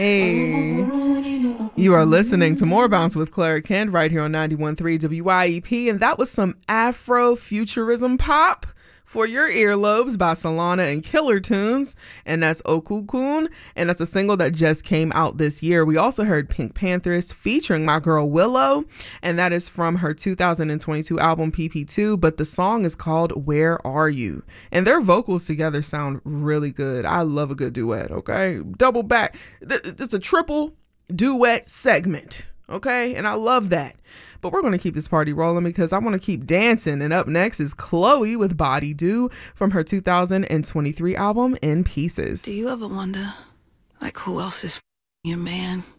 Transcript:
Hey, you are listening to More Bounce with Clara Kent right here on 91.3 WYEP, and that was some Afrofuturism pop for your earlobes by Solana and Killer Tunes, and that's Okukun, and that's a single that just came out this year. We also heard Pink Panthers featuring my girl Willow, and that is from her 2022 album PP2, but the song is called Where Are You? And their vocals together sound really good. I love a good duet, okay? Double back. It's a triple duet segment, okay? And I love that. But we're going to keep this party rolling because I want to keep dancing. And up next is Chloe with Body Do from her 2023 album In Pieces. Do you ever wonder, like, who else is your man?